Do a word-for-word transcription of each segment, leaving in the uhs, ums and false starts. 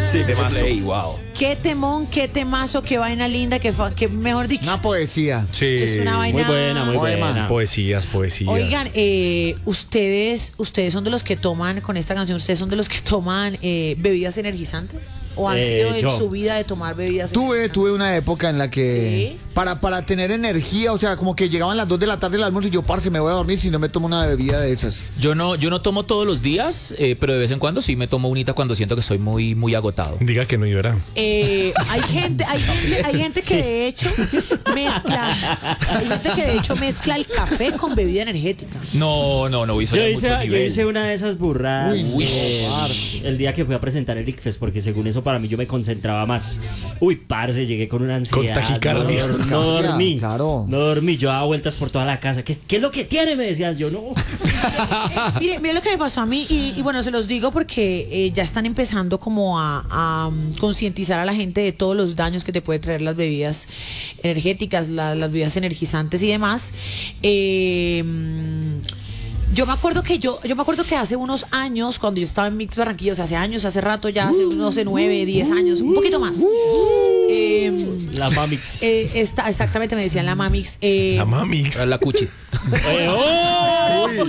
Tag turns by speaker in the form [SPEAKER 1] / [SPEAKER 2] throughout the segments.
[SPEAKER 1] Sí,
[SPEAKER 2] Temazo.
[SPEAKER 1] Play, wow.
[SPEAKER 3] Qué temón, qué temazo, qué vaina linda, qué, fa- qué mejor dicho.
[SPEAKER 4] Una poesía.
[SPEAKER 2] Sí.
[SPEAKER 3] Esto es una vaina.
[SPEAKER 5] Muy buena, muy
[SPEAKER 4] Poema.
[SPEAKER 5] buena.
[SPEAKER 2] Poesías, poesías.
[SPEAKER 3] Oigan, eh, ustedes, ustedes son de los que toman con esta canción, ustedes son de los que toman eh, bebidas energizantes o han
[SPEAKER 5] Eh,
[SPEAKER 3] sido en
[SPEAKER 5] yo.
[SPEAKER 3] su vida de tomar bebidas
[SPEAKER 4] Tuve,
[SPEAKER 3] energizantes.
[SPEAKER 4] tuve una época en la que
[SPEAKER 3] Sí.
[SPEAKER 4] para, para tener energía, o sea, como que llegaban las dos de la tarde el almuerzo y yo, parce, me voy a dormir si no me tomo una bebida de esas.
[SPEAKER 1] Yo no, yo no tomo todos los días, eh, pero de vez en cuando sí me tomo unita cuando siento que estoy muy, muy agotado.
[SPEAKER 2] Diga que no, y verá.
[SPEAKER 3] Eh, hay gente, hay gente, hay gente que de hecho mezcla, hay gente que de hecho mezcla el café con bebida energética.
[SPEAKER 1] No, no, no, hizo
[SPEAKER 5] Yo
[SPEAKER 1] ya
[SPEAKER 5] hice,
[SPEAKER 1] mucho
[SPEAKER 5] yo
[SPEAKER 1] nivel.
[SPEAKER 5] hice una de esas burradas
[SPEAKER 4] Uy,
[SPEAKER 5] eh,
[SPEAKER 4] no,
[SPEAKER 5] el día que fui a presentar el ICFES, porque según eso para mí yo me concentraba más. Uy, parce, llegué con una ansiedad.
[SPEAKER 2] Con taquicardia.
[SPEAKER 5] No, no
[SPEAKER 4] Taquicardia,
[SPEAKER 5] dormí.
[SPEAKER 4] claro.
[SPEAKER 5] No dormí, yo daba vueltas por toda la casa. ¿Qué, qué es lo que tiene? Me decían, yo no.
[SPEAKER 3] Mire, mire lo que me pasó a mí y, y bueno, se los digo porque eh, ya están empezando como a, a, um, concientizar a la gente de todos los daños que te puede traer las bebidas energéticas, la- las bebidas energizantes y demás. Eh, Yo me acuerdo que yo, yo me acuerdo que hace unos años, cuando yo estaba en Mix Barranquilla, o sea, hace años, hace rato ya, hace no sé, nueve, diez años, un poquito más. Eh,
[SPEAKER 5] La Mamix.
[SPEAKER 3] eh, esta, exactamente, me decían la Mamix. Eh,
[SPEAKER 2] La Mamix.
[SPEAKER 1] La cuchis.
[SPEAKER 5] Eh, ¡oh! Uy,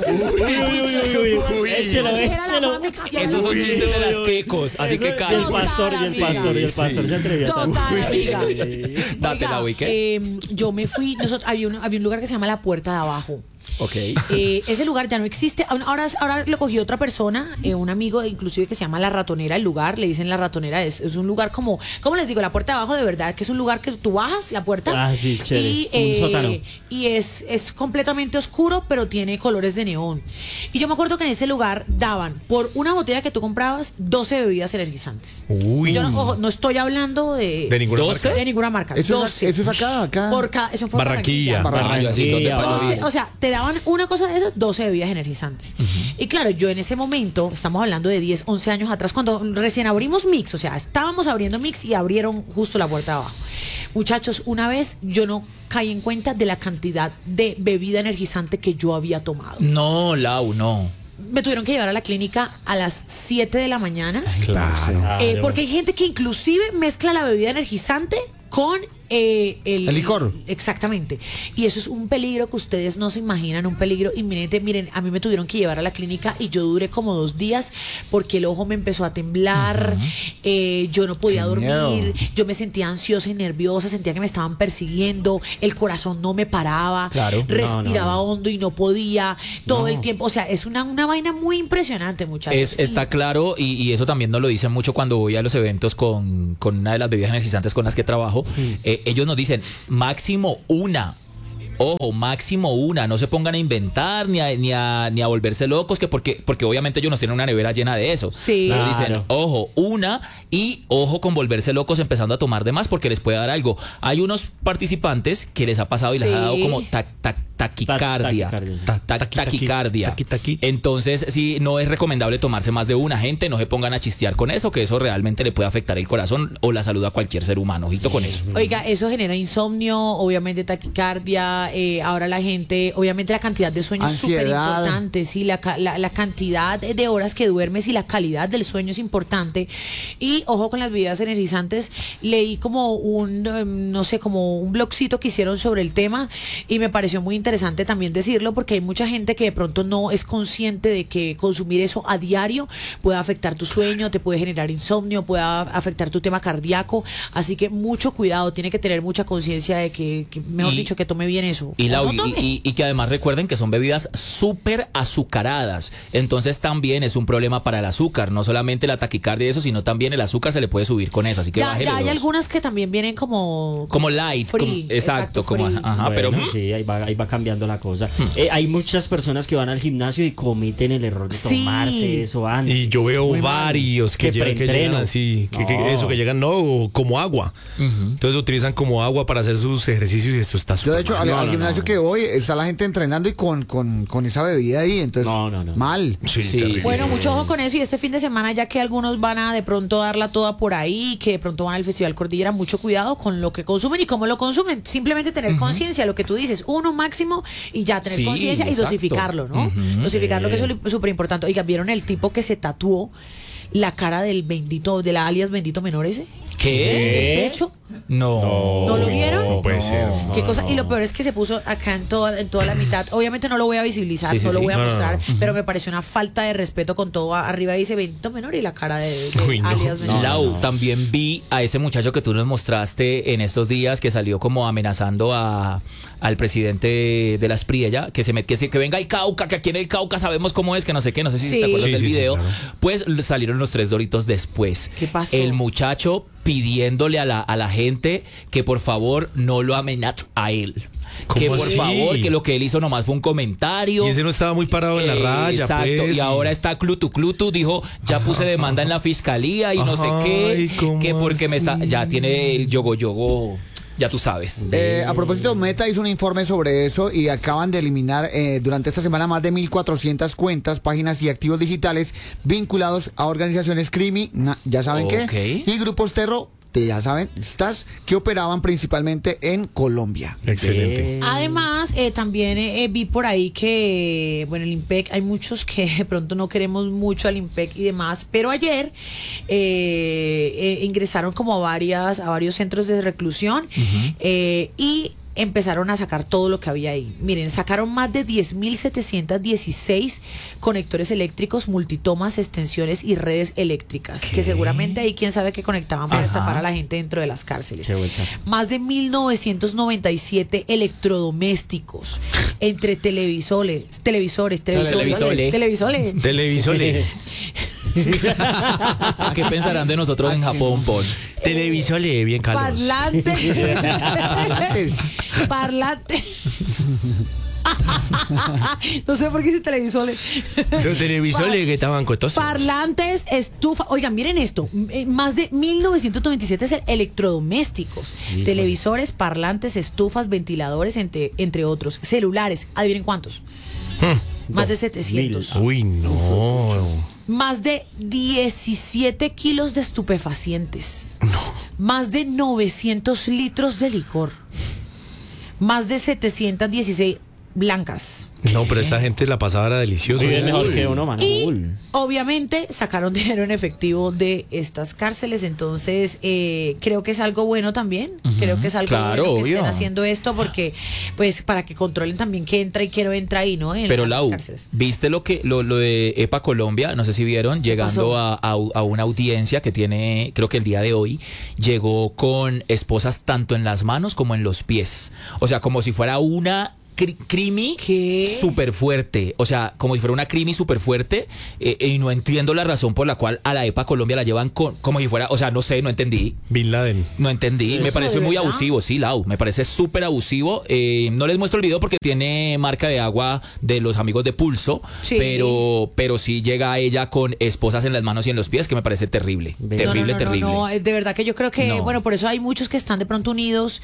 [SPEAKER 5] uy, uy, uy, uy. Échelo,
[SPEAKER 3] Era la
[SPEAKER 5] échelo.
[SPEAKER 3] Mamix, ya
[SPEAKER 1] Esos son
[SPEAKER 3] no-
[SPEAKER 1] chistes de las quecos, así
[SPEAKER 5] Eso-
[SPEAKER 1] que
[SPEAKER 5] y el
[SPEAKER 1] calma.
[SPEAKER 5] pastor, y el
[SPEAKER 3] Sí,
[SPEAKER 5] pastor, y el
[SPEAKER 1] sí.
[SPEAKER 5] pastor se atrevía a tanto.
[SPEAKER 3] Total, amiga.
[SPEAKER 1] Dátela,
[SPEAKER 3] Oiga,
[SPEAKER 1] Wiki.
[SPEAKER 3] eh, yo me fui, nosotros, había, un, había un lugar que se llama La Puerta de Abajo.
[SPEAKER 1] Ok.
[SPEAKER 3] Eh, ese lugar ya no existe. Ahora, ahora lo cogió otra persona, eh, un amigo inclusive que se llama La Ratonera, el lugar, le dicen La Ratonera, es, es un lugar como, ¿cómo les digo? La Puerta de Abajo de verdad, que es un lugar que tú bajas la puerta.
[SPEAKER 5] Ah, sí, chévere.
[SPEAKER 3] Y,
[SPEAKER 5] Un
[SPEAKER 3] eh,
[SPEAKER 5] sótano.
[SPEAKER 3] y es, es completamente oscuro, pero tiene colores de neón. Y yo me acuerdo que en ese lugar daban, por una botella que tú comprabas, doce bebidas energizantes.
[SPEAKER 2] Uy.
[SPEAKER 3] Yo no, ojo, no estoy hablando de,
[SPEAKER 2] De ninguna
[SPEAKER 1] ¿doce?
[SPEAKER 2] marca.
[SPEAKER 3] de ninguna marca.
[SPEAKER 4] Eso es,
[SPEAKER 3] doce.
[SPEAKER 4] eso es acá, acá.
[SPEAKER 3] Por cada, eso fue en
[SPEAKER 2] Barranquilla.
[SPEAKER 3] Barranquilla.
[SPEAKER 1] Ah, yo así, ¿dónde
[SPEAKER 5] Barranquilla.
[SPEAKER 1] para
[SPEAKER 3] Doce, o sea, te daban una cosa de esas, doce bebidas energizantes. Y claro, yo en ese momento, estamos hablando de diez, once años atrás, cuando recién abrimos Mix, o sea, estábamos abriendo Mix y abrieron justo la puerta de abajo. Muchachos, una vez yo no caí en cuenta de la cantidad de bebida energizante que yo había tomado.
[SPEAKER 1] No, Lau, no.
[SPEAKER 3] Me tuvieron que llevar a la clínica a las siete de la mañana.
[SPEAKER 2] Claro.
[SPEAKER 3] Eh,
[SPEAKER 5] Claro.
[SPEAKER 3] porque hay gente que inclusive mezcla la bebida energizante con eh, el,
[SPEAKER 4] El licor.
[SPEAKER 3] Exactamente. Y eso es un peligro que ustedes no se imaginan, un peligro inminente. Miren, a mí me tuvieron que llevar a la clínica y yo duré como dos días porque el ojo me empezó a temblar, eh, yo no podía
[SPEAKER 4] Qué
[SPEAKER 3] dormir,
[SPEAKER 4] miedo.
[SPEAKER 3] yo me sentía ansiosa y nerviosa, sentía que me estaban persiguiendo, el corazón no me paraba,
[SPEAKER 1] Claro.
[SPEAKER 3] respiraba
[SPEAKER 5] No, no, no.
[SPEAKER 3] hondo y no podía, todo el tiempo. O sea, es una, una vaina muy impresionante, muchachos.
[SPEAKER 1] Es, está claro, y, y eso también nos lo dicen mucho cuando voy a los eventos con, con una de las bebidas energizantes con las que trabajo. Eh, ellos nos dicen máximo una. Ojo, máximo una, no se pongan a inventar ni a, ni a, ni a volverse locos, que porque, porque obviamente ellos nos tienen una nevera llena de eso.
[SPEAKER 3] Sí.
[SPEAKER 1] Pero
[SPEAKER 5] Claro.
[SPEAKER 1] dicen, ojo, una, y ojo con volverse locos empezando a tomar de más porque les puede dar algo. Hay unos participantes que les ha pasado y les
[SPEAKER 3] Sí.
[SPEAKER 1] ha dado como ta- ta- taquicardia.
[SPEAKER 5] taquicardia, sí.
[SPEAKER 1] Ta-
[SPEAKER 2] Ta- taqui, taqui,
[SPEAKER 1] taquicardia.
[SPEAKER 2] taqui, taqui.
[SPEAKER 1] Entonces, sí, no es recomendable tomarse más de una. Gente, no se pongan a chistear con eso, que eso realmente le puede afectar el corazón o la salud a cualquier ser humano. Ojito con eso.
[SPEAKER 3] Oiga, eso genera insomnio, obviamente taquicardia, eh, ahora la gente, obviamente la cantidad de sueño es súper
[SPEAKER 4] Ansiedad.
[SPEAKER 3] importante, sí, la, ca- la, la cantidad de horas que duermes y la calidad del sueño es importante. Y ojo con las bebidas energizantes, leí como un, em, no sé, como un blogcito que hicieron sobre el tema y me pareció muy interesante también decirlo porque hay mucha gente que de pronto no es consciente de que consumir eso a diario puede afectar tu sueño, te puede generar insomnio, puede a- afectar tu tema cardíaco, así que mucho cuidado, tiene que tener mucha conciencia de que, que, mejor
[SPEAKER 1] Y-
[SPEAKER 3] dicho, que tome bien eso.
[SPEAKER 1] Y,
[SPEAKER 3] O
[SPEAKER 1] la-
[SPEAKER 3] no
[SPEAKER 1] y-
[SPEAKER 3] tome.
[SPEAKER 1] y- y que además recuerden que son bebidas súper azucaradas. Entonces también es un problema para el azúcar. No solamente la taquicardia y eso, sino también el azúcar se le puede subir con eso. Así que
[SPEAKER 3] ya,
[SPEAKER 1] bájele
[SPEAKER 3] ya hay
[SPEAKER 1] dos.
[SPEAKER 3] algunas que también vienen como
[SPEAKER 1] Como light.
[SPEAKER 3] free,
[SPEAKER 1] como- exacto,
[SPEAKER 3] exacto,
[SPEAKER 1] como
[SPEAKER 3] free.
[SPEAKER 1] ajá,
[SPEAKER 5] Bueno,
[SPEAKER 1] pero mm,
[SPEAKER 5] sí, ahí va, ahí va cambiando la cosa. Eh, hay muchas personas que van al gimnasio y cometen el error de
[SPEAKER 3] Sí.
[SPEAKER 5] tomarse eso antes.
[SPEAKER 2] Y yo veo
[SPEAKER 5] Muy mal.
[SPEAKER 2] varios que,
[SPEAKER 5] Que
[SPEAKER 2] llegan, que
[SPEAKER 5] preentreno.
[SPEAKER 2] llegan así, que, que
[SPEAKER 5] No.
[SPEAKER 2] eso, que llegan no como agua. Entonces lo utilizan como agua para hacer sus ejercicios y esto está
[SPEAKER 4] Yo,
[SPEAKER 2] súper
[SPEAKER 4] de hecho,
[SPEAKER 2] mal.
[SPEAKER 4] al,
[SPEAKER 5] No,
[SPEAKER 4] al
[SPEAKER 5] no,
[SPEAKER 4] gimnasio
[SPEAKER 5] no.
[SPEAKER 4] que voy, está la gente entrenando y con, con, con esa bebida ahí, entonces,
[SPEAKER 5] No, no, no.
[SPEAKER 4] mal.
[SPEAKER 2] Sí,
[SPEAKER 1] Sí,
[SPEAKER 2] terrible.
[SPEAKER 3] Bueno,
[SPEAKER 1] sí,
[SPEAKER 3] mucho ojo con eso y este fin de semana ya que algunos van a de pronto darla toda por ahí, que de pronto van al Festival Cordillera, mucho cuidado con lo que consumen y cómo lo consumen. Simplemente tener conciencia, lo que tú dices, uno máximo y ya tener
[SPEAKER 1] Sí,
[SPEAKER 3] conciencia y
[SPEAKER 1] exacto.
[SPEAKER 3] dosificarlo, ¿no? Dosificarlo, que eso es súper importante. Oiga, ¿vieron el tipo que se tatuó la cara del bendito, de la alias Bendito Menor ese.
[SPEAKER 1] ¿Qué?
[SPEAKER 3] ¿De hecho?
[SPEAKER 1] No.
[SPEAKER 3] ¿No lo vieron?
[SPEAKER 2] No puede ser.
[SPEAKER 3] ¿Qué cosa? Y lo peor es que se puso acá en toda, en toda la mitad. Obviamente no lo voy a visibilizar,
[SPEAKER 1] Sí, sí,
[SPEAKER 3] no lo
[SPEAKER 1] sí.
[SPEAKER 3] voy a
[SPEAKER 2] No, no,
[SPEAKER 3] mostrar,
[SPEAKER 2] no.
[SPEAKER 3] pero me pareció una falta de respeto con todo. Arriba dice Bendito Menor y la cara de, de
[SPEAKER 2] Uy, no.
[SPEAKER 3] alias Bendito.
[SPEAKER 1] Lau, también vi a ese muchacho que tú nos mostraste en estos días que salió como amenazando a, al presidente de la Espriella, que se met, que, se, que venga el Cauca, que aquí en el Cauca sabemos cómo es, que no sé qué, no sé si
[SPEAKER 3] Sí.
[SPEAKER 1] te acuerdas
[SPEAKER 2] Sí,
[SPEAKER 1] del
[SPEAKER 2] sí, sí,
[SPEAKER 1] video.
[SPEAKER 2] claro.
[SPEAKER 1] Pues salieron los tres doritos después.
[SPEAKER 3] ¿Qué pasó?
[SPEAKER 1] El muchacho pidiéndole a la, a la gente que por favor no lo amenace a él.
[SPEAKER 2] ¿Cómo
[SPEAKER 1] Que por
[SPEAKER 2] así?
[SPEAKER 1] favor, que lo que él hizo nomás fue un comentario.
[SPEAKER 2] Y ese no estaba muy parado en la
[SPEAKER 1] Eh,
[SPEAKER 2] raya.
[SPEAKER 1] Exacto,
[SPEAKER 2] pues,
[SPEAKER 1] y ahora está Clutu Clutu, dijo, ya puse demanda en la fiscalía y no sé qué,
[SPEAKER 2] Ay, ¿cómo
[SPEAKER 1] que porque me está,
[SPEAKER 2] así?
[SPEAKER 1] ya tiene el yogo yogo, ya tú sabes.
[SPEAKER 4] Eh, a propósito, Meta hizo un informe sobre eso y acaban de eliminar eh, durante esta semana más de mil cuatrocientas cuentas, páginas y activos digitales vinculados a organizaciones crimi, na- ya saben
[SPEAKER 1] Ok.
[SPEAKER 4] qué, y grupos terro, te- ya saben, estas que operaban principalmente en Colombia.
[SPEAKER 2] Excelente.
[SPEAKER 3] Además, eh, también eh, vi por ahí que, bueno, el IMPEC, hay muchos que de pronto no queremos mucho al IMPEC y demás, pero ayer eh, eh, ingresaron como a, varias, a varios centros de reclusión eh, y empezaron a sacar todo lo que había ahí. Miren, sacaron más de diez mil setecientos dieciséis conectores eléctricos, multitomas, extensiones y redes eléctricas, que seguramente ahí quién sabe qué conectaban para
[SPEAKER 1] Ajá.
[SPEAKER 3] estafar a la gente dentro de las cárceles.
[SPEAKER 5] Qué vuelta.
[SPEAKER 3] Más de mil novecientos noventa y siete electrodomésticos entre televisores, televisores, televisores,
[SPEAKER 1] Televisores.
[SPEAKER 3] televisores.
[SPEAKER 2] Televisores.
[SPEAKER 1] ¿Qué pensarán de nosotros en Japón, Paul?
[SPEAKER 2] Televisores, bien calor.
[SPEAKER 3] Parlantes. Parlantes. No sé por qué dice televisores.
[SPEAKER 2] Los televisores que estaban costosos.
[SPEAKER 3] Parlantes, estufa. Oigan, miren esto. eh, Más de mil novecientos noventa y siete es electrodomésticos. Televisores, parlantes, estufas, ventiladores, entre, entre otros. Celulares. Adivinen cuántos. Más de setecientos.
[SPEAKER 2] Uy, no.
[SPEAKER 3] Más de diecisiete kilos de estupefacientes. Más de novecientos litros de licor. Más de setecientos dieciséis blancas.
[SPEAKER 2] No, pero esta gente la pasada era deliciosa.
[SPEAKER 5] Vive mejor que uno, mano.
[SPEAKER 3] Y
[SPEAKER 5] Uy.
[SPEAKER 3] obviamente sacaron dinero en efectivo de estas cárceles, entonces eh, creo que es algo bueno también, creo que es algo
[SPEAKER 1] Claro,
[SPEAKER 3] bueno que
[SPEAKER 1] obvio.
[SPEAKER 3] estén haciendo esto porque pues para que controlen también qué entra y qué no entra ahí, ¿no? En
[SPEAKER 1] Pero
[SPEAKER 3] las
[SPEAKER 1] Lau,
[SPEAKER 3] cárceles.
[SPEAKER 1] ¿viste lo que lo, lo de EPA Colombia? No sé si vieron, llegando
[SPEAKER 3] pasó?
[SPEAKER 1] a, a, a una audiencia que tiene, creo que el día de hoy, llegó con esposas tanto en las manos como en los pies. O sea, como si fuera una cri- crimi
[SPEAKER 3] ¿Qué?
[SPEAKER 1] súper fuerte. O sea, como si fuera una crimi súper fuerte. eh, y no entiendo la razón por la cual a la EPA Colombia la llevan con, como si fuera, o sea, no sé, no entendí.
[SPEAKER 2] Bin Laden.
[SPEAKER 1] No entendí, me
[SPEAKER 3] ¿Eso
[SPEAKER 1] parece
[SPEAKER 3] de
[SPEAKER 1] muy
[SPEAKER 3] verdad?
[SPEAKER 1] abusivo, sí, Lau, me parece súper abusivo. Eh, no les muestro el video porque tiene marca de agua de los amigos de Pulso,
[SPEAKER 3] Sí.
[SPEAKER 1] pero pero sí llega ella con esposas en las manos y en los pies, que me parece terrible,
[SPEAKER 5] Ve.
[SPEAKER 1] terrible,
[SPEAKER 3] no, no, no,
[SPEAKER 1] terrible.
[SPEAKER 3] No, no, eh, de verdad que yo creo que,
[SPEAKER 1] No.
[SPEAKER 3] bueno, por eso hay muchos que están de pronto unidos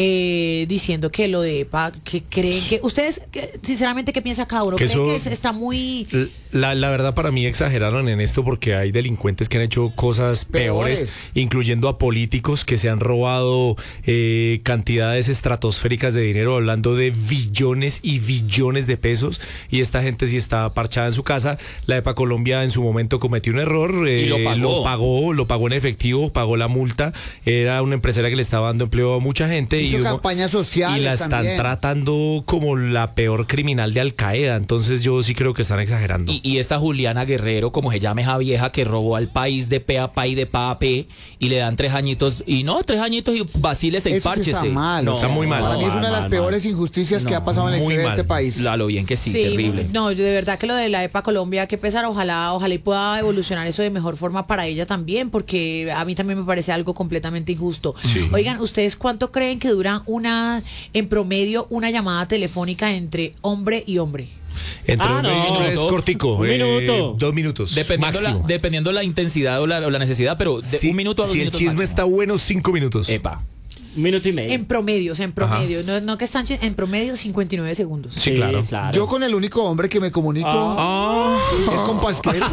[SPEAKER 3] eh, diciendo que lo de EPA, que creen que... Ustedes, que, sinceramente, ¿qué piensa cada uno?
[SPEAKER 2] Que
[SPEAKER 3] ¿Creen
[SPEAKER 2] eso-
[SPEAKER 3] que es- está muy...
[SPEAKER 2] La, la verdad para mí exageraron en esto porque hay delincuentes que han hecho cosas peores,
[SPEAKER 4] Peores.
[SPEAKER 2] incluyendo a políticos que se han robado eh, cantidades estratosféricas de dinero, hablando de billones y billones de pesos, y esta gente sí está parchada en su casa. La EPA Colombia en su momento cometió un error, eh,
[SPEAKER 1] Y lo pagó.
[SPEAKER 2] lo pagó, lo pagó en efectivo, pagó la multa. Era una empresaria que le estaba dando empleo a mucha gente
[SPEAKER 4] Hizo
[SPEAKER 2] y, hubo-
[SPEAKER 4] campañas sociales
[SPEAKER 2] y la están
[SPEAKER 4] también.
[SPEAKER 2] tratando como la peor criminal de Al Qaeda. Entonces yo sí creo que están exagerando.
[SPEAKER 1] Y, y esta Juliana Guerrero, como se llama esa vieja que robó al país de pe a pa y de pa a pe, y le dan tres añitos, y no, tres añitos y vacílese y
[SPEAKER 4] Eso sí
[SPEAKER 1] párchese.
[SPEAKER 4] está mal.
[SPEAKER 1] No,
[SPEAKER 2] Está muy mal.
[SPEAKER 4] Para mí es
[SPEAKER 5] mal,
[SPEAKER 4] una de las
[SPEAKER 5] mal,
[SPEAKER 4] peores
[SPEAKER 5] mal.
[SPEAKER 4] injusticias que
[SPEAKER 1] No,
[SPEAKER 4] ha pasado en la
[SPEAKER 2] muy
[SPEAKER 4] historia de
[SPEAKER 2] mal.
[SPEAKER 4] este país.
[SPEAKER 1] La lo bien que sí, terrible.
[SPEAKER 3] No, de verdad que lo de la EPA Colombia, que pesar, ojalá, ojalá y pueda evolucionar eso de mejor forma para ella también, porque a mí también me parece algo completamente injusto. Oigan, ¿ustedes cuánto creen que dura una, en promedio, una llamada telefónica entre hombre y hombre?
[SPEAKER 2] Entre
[SPEAKER 5] Ah,
[SPEAKER 2] un
[SPEAKER 5] no,
[SPEAKER 2] minuto es
[SPEAKER 1] dos-
[SPEAKER 2] cortico.
[SPEAKER 5] un
[SPEAKER 2] eh,
[SPEAKER 5] minuto.
[SPEAKER 2] dos minutos.
[SPEAKER 1] Dependiendo la,
[SPEAKER 2] máximo.
[SPEAKER 1] dependiendo la intensidad o la, o la necesidad, pero de
[SPEAKER 2] Si-
[SPEAKER 1] un minuto a dos
[SPEAKER 2] si el
[SPEAKER 1] minutos
[SPEAKER 2] chisme
[SPEAKER 1] máximo.
[SPEAKER 2] está bueno, cinco minutos.
[SPEAKER 1] Epa.
[SPEAKER 5] Un minuto y medio.
[SPEAKER 3] En promedio, o sea, en promedio, no, no que están chi- en promedio cincuenta y nueve segundos.
[SPEAKER 2] Sí, claro.
[SPEAKER 4] Yo con el único hombre que me comunico
[SPEAKER 2] Ah,
[SPEAKER 4] es con Pasquel.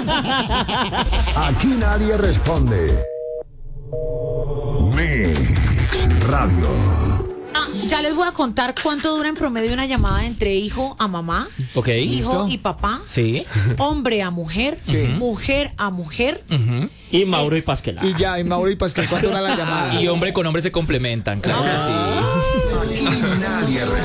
[SPEAKER 6] Aquí nadie responde. Mix Radio.
[SPEAKER 3] Ya les voy a contar cuánto dura en promedio una llamada entre hijo a mamá,
[SPEAKER 1] Ok.
[SPEAKER 3] hijo
[SPEAKER 4] ¿Listo?
[SPEAKER 3] y papá,
[SPEAKER 1] Sí.
[SPEAKER 3] hombre a mujer,
[SPEAKER 4] Sí.
[SPEAKER 3] mujer a mujer.
[SPEAKER 5] Y Mauro y
[SPEAKER 3] Es-
[SPEAKER 5] Pasquela.
[SPEAKER 4] Y ya, y Mauro y Pascal, ¿cuánto era la llamada?
[SPEAKER 1] Y hombre con hombre se complementan, claro que sí.
[SPEAKER 6] Aquí nadie